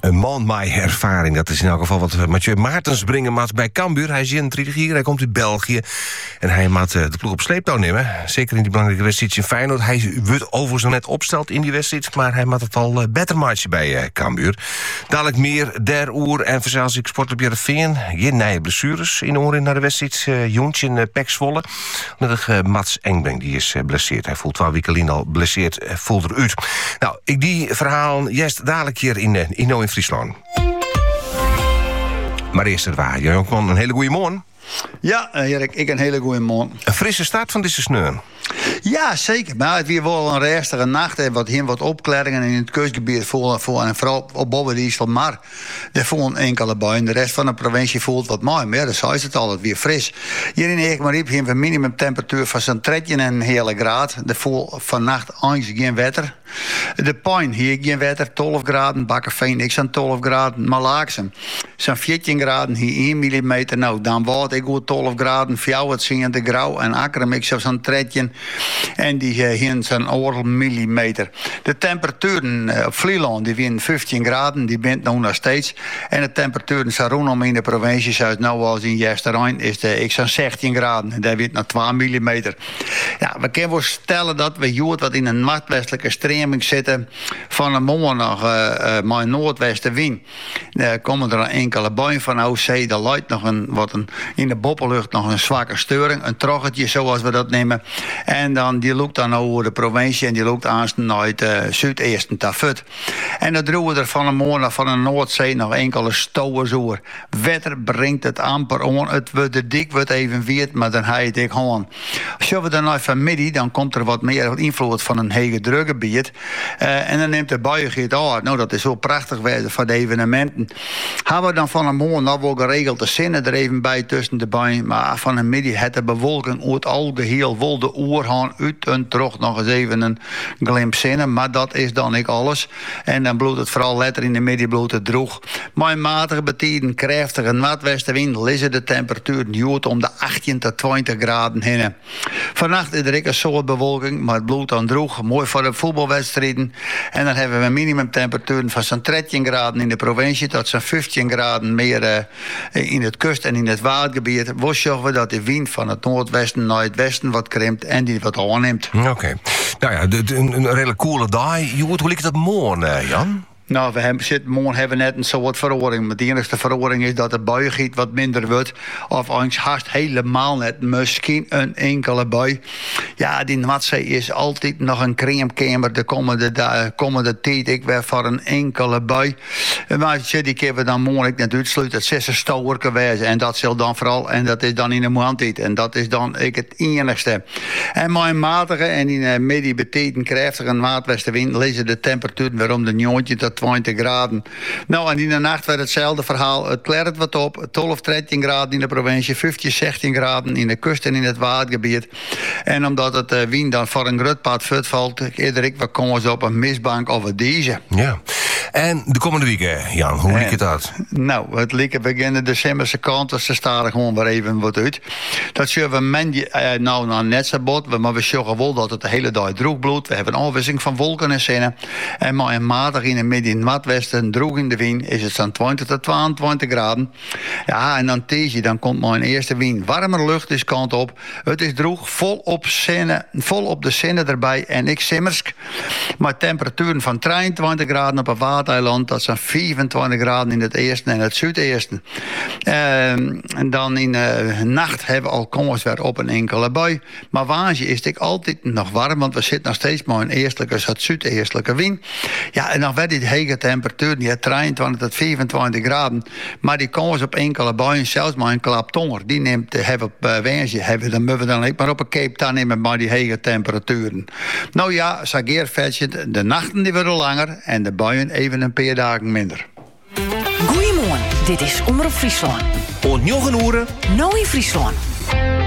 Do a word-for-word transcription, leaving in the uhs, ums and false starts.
Een man met ervaring, dat is in elk geval wat Mathieu Maartens brengen maat bij Cambuur. Hij is eenentwintig hier, hij komt uit België. En hij maakt de ploeg op sleeptouw nemen. Zeker in die belangrijke wedstrijd in Feyenoord. Hij wordt overigens nog net opsteld in die wedstrijd, maar hij maakt het al beter matchen bij uh, Cambuur. Dadelijk meer der oer en verzels ik sport op Heerenveen. Geen nieuwe blessures in oren naar de wedstrijd. Uh, Joontje in uh, Pek Zwolle. Net uh, Mats Engbreng, die is uh, blesseerd. Hij voelt twaalf weken al blesseerd, uh, voelt eruit. Nou, ik die verhaal juist dadelijk hier in, uh, in, in Friesland. Maar eerst het waar. Jonkman, een hele goede morgen. Ja, Erik, ik een hele goede morgen. Een frisse start van deze sneeuw. Ja, zeker. Maar het weer wel een rustige nacht. En wat hier wat opklaringen in het kustgebied voor, voor en vooral op Bobberdijssel. Maar er voelen enkele buien. De rest van de provincie voelt wat mooi meer. Dus is het al het weer fris. Hier in Eekmariep hebben we een minimumtemperatuur van zo'n dertien en een hele graad. Er voelt vannacht eigenlijk geen wetter. De Pijn hier geen wetter, twaalf graden. Bakkerveen ik zo'n twaalf graden. Malaaksem zo'n veertien graden. Hier één millimeter. Nou, dan wordt ik goed twaalf graden. Fjouw het zien de grauw. En Akkerem ik zo'n dertien. En die uh, hier zijn oorlog millimeter. De temperaturen uh, op Vlieland die winnen vijftien graden, die bent nu nog steeds. En de temperaturen zijn rondom in de provincie, zoals nou als in Jesterijn, is de ik zo'n zestien graden. En daar wint nog twee millimeter. Ja, we kunnen wel stellen dat we hier wat in een noordwestelijke stroming zitten. Van de morgen nog uh, uh, maar noordwestenwind. Er komen er een enkele buien van O C. Er luidt nog een, wat een, in de boppenlucht nog een zwakke steuring. Een troggetje, zoals we dat nemen. En dan, die loopt dan over de provincie en die loopt aan naar het uh, zuidesten tafut. En dan doen we er van de morgen van de Noordzee nog enkele stouwers over. Wetter brengt het amper on. Het wordt de dik wordt even weerd, maar dan ga je het gewoon. Als we dan naar vanmiddag, dan komt er wat meer invloed van een hege drukgebied. Uh, en dan neemt de buiigheid aan. Nou, dat is zo prachtig wezen voor de evenementen. Hebben we dan van de morgen nog wel geregeld de zinnen er even bij tussen de buien. Maar van de middag het de bewolking uit al geheel vol de oer gaan uit en terug nog eens even een glimp zinnen. Maar dat is dan niet alles. En dan bloedt het vooral letter in de middag bloedt het droog. Maar in matige betiden, krachtige noordwestenwind, liggen de temperatuur duurt om de achttien tot twintig graden heen. Vannacht is er een soort bewolking, maar het bloedt dan droog. Mooi voor de voetbalwedstrijden. En dan hebben we minimumtemperaturen van zo'n dertien graden in de provincie tot zo'n vijftien graden meer uh, in het kust en in het watergebied. Wo zorgen we dat de wind van het noordwesten naar het westen wat krimpt en die wat aanneemt. Oké. Okay. Nou ja, de, de, een, een redelijk coole dag. Hoe ligt dat morgen, Jan? Nou, we hebben, zit, morgen hebben we net een soort verhoring. Maar de enige verhoring is dat de buiigheid wat minder wordt. Of eigenlijk haast helemaal net. Misschien een enkele bui. Ja, die Noordzee is altijd nog een cremekamer de komende, de komende tijd. Ik weer voor een enkele bui. Maar die kunnen we dan morgen net uitsluiten. Het zes stouwerke wijze. En dat zal dan vooral, en dat is dan in de maandtijd. En dat is dan ik het enigste. En mijn matige en in de midden beteken krachtige noordwestenwind lezen de temperaturen weer om de njontje tot twintig graden. Nou, en in de nacht werd hetzelfde verhaal. Het klert wat op. twaalf, dertien graden in de provincie. vijftien, zestien graden in de kust en in het watergebied. En omdat het uh, wind dan voor een grutpad valt, iedere we komen ze op een mistbank of een deze. Ja. En de komende weken, Jan, hoe liep het uit? Nou, het liep beginnen decemberse kant, dus ze staan er gewoon weer even wat uit. Dat zullen we mendje, uh, nou, nou net zo bot, maar we zorgen wel dat het de hele dag droog bloedt. We hebben een afwisseling van wolken en zinnen. En maar in matig in de midden in het noordwesten, droog in de wind, is het zo'n twintig tot tweeëntwintig graden. Ja, en dan tegen, dan komt maar een eerste wind. Warmer lucht is kant op. Het is droog, vol op, zinnen, vol op de zinnen erbij en ik simmersk. Maar temperaturen van drieëntwintig graden op een watereiland, dat zijn vierentwintig graden in het eerste en het zuidesten. Uh, en dan in de nacht hebben we al komens weer op een enkele bui. Maar waanje is het altijd nog warm, want we zitten nog steeds maar in eerstelijke, het zuideestelijke wind. Ja, en dan werd die hege temperatuur, die drieëntwintig tot vierentwintig graden. Maar die komens op enkele buien, zelfs maar een klap tonger, die neemt, hebben op uh, waanje, hebben dan moeten we dan niet maar op een Cape Town nemen, maar die hege temperaturen. Nou ja, Sageer Vetjet, de nachten die worden langer en de buien even een paar dagen minder. Goedemorgen, dit is Omroep Friesland. En nog een uren. Nou in Friesland.